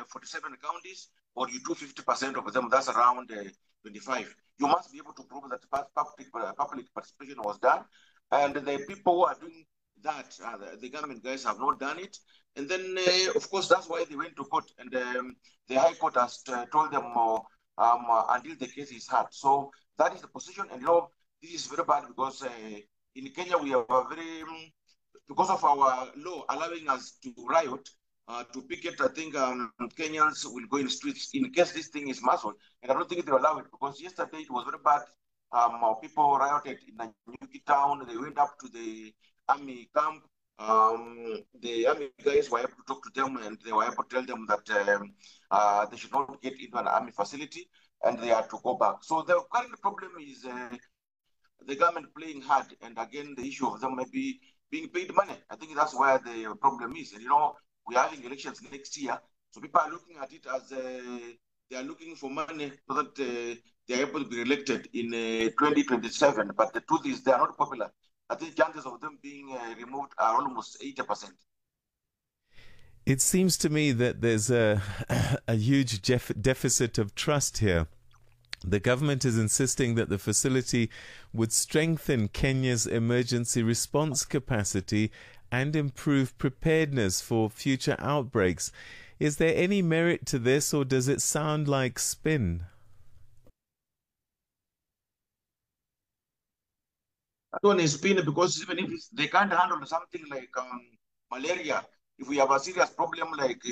47 counties, or you do 50% of them, that's around 25. You must be able to prove that public participation was done. And the people who are doing that, the government guys have not done it. And then, of course, that's why they went to court. And the High Court has told them until the case is heard. So that is the position. And, this is very bad because in Kenya, we have a very, because of our law allowing us to riot, to picket, I think Kenyans will go in the streets in case this thing is massive. And I don't think they allow it because yesterday it was very bad. People rioted in Nanyuki town. They went up to the army camp. The army guys were able to talk to them and they were able to tell them that they should not get into an army facility and they had to go back. So the current problem is the government playing hard, and again, the issue of them maybe being paid money. I think that's where the problem is. And we are having elections next year, so people are looking at it as they are looking for money so that they are able to be elected in 2027. But the truth is, they are not popular. I think chances of them being removed are almost 80%. It seems to me that there's a huge deficit of trust here. The government is insisting that the facility would strengthen Kenya's emergency response capacity and improve preparedness for future outbreaks. Is there any merit to this, or does it sound like spin? I don't spin because even if they can't handle something like malaria, if we have a serious problem like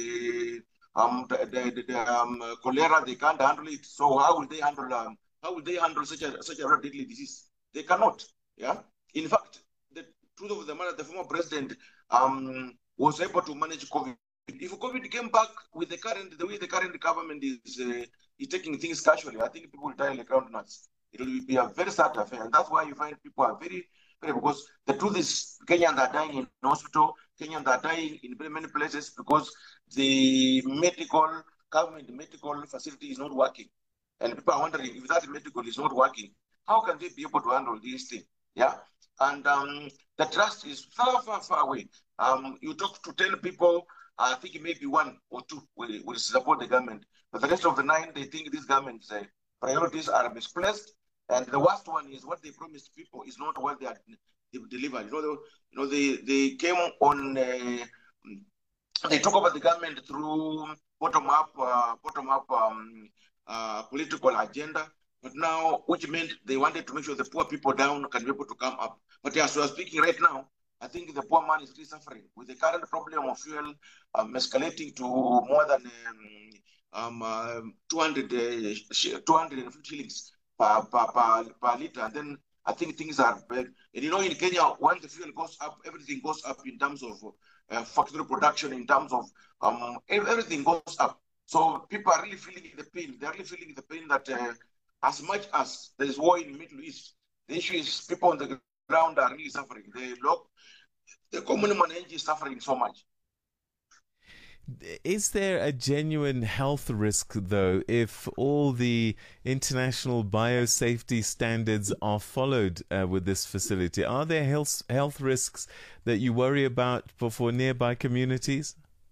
cholera, they can't handle it. So how will they handle such a deadly disease? They cannot. Yeah. In fact, the truth of the matter, the former president was able to manage COVID. If COVID came back with the way the current government is taking things casually, I think people will die like groundnuts. It will be a very sad affair, and that's why you find people are very, because the truth is Kenyans are dying in hospital, Kenyans are dying in very many places because the government medical facility is not working. And people are wondering, if that medical is not working, how can they be able to handle this thing? Yeah. And the trust is far, far, far away. You talk to 10 people, I think maybe one or two will support the government. But the rest of the 9, they think this government's priorities are misplaced. And the worst one is what they promised people is not what they've delivered. They came on, they took over the government through bottom-up political agenda. But now, which meant they wanted to make sure the poor people down can be able to come up. But as we are speaking right now, I think the poor man is really suffering with the current problem of fuel escalating to more than 250 shillings per liter. And then I think things are bad. And in Kenya, once the fuel goes up, everything goes up in terms of factory production, in terms of everything goes up. So people are really feeling the pain. They're really feeling the pain that as much as there is war in the Middle East, the issue is people on the ground are really suffering. The common man is suffering so much. Is there a genuine health risk, though, if all the international biosafety standards are followed with this facility? Are there health risks that you worry about for nearby communities?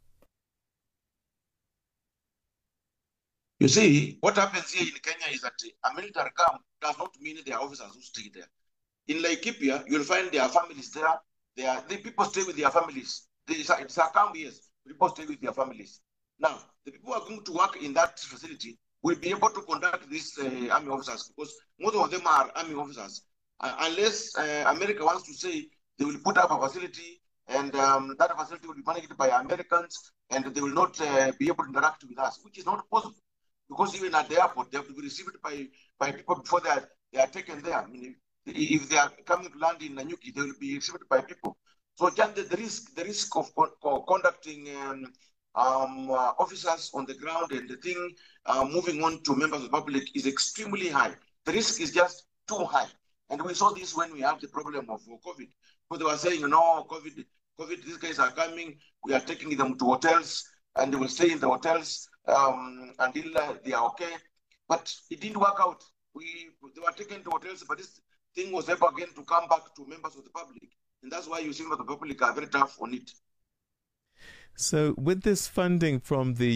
You see, what happens here in Kenya is that a military camp does not mean there are officers who stay there. In Laikipia, you'll find there are families there. The people stay with their families. It's a camp, yes. People stay with their families. Now, the people who are going to work in that facility will be able to conduct these army officers because most of them are army officers. Unless America wants to say they will put up a facility and that facility will be managed by Americans and they will not be able to interact with us, which is not possible. Because even at the airport, they have to be received by people before they are taken there. I mean, if they are coming to land in Nanyuki, they will be received by people. So the risk of conducting officers on the ground and the thing moving on to members of the public is extremely high. The risk is just too high. And we saw this when we had the problem of COVID. Because they were saying, COVID, these guys are coming, we are taking them to hotels, and they will stay in the hotels until they are okay. But it didn't work out. They were taken to hotels, but this thing was able again to come back to members of the public. And that's why you see that the public are very tough on it. So with this funding from the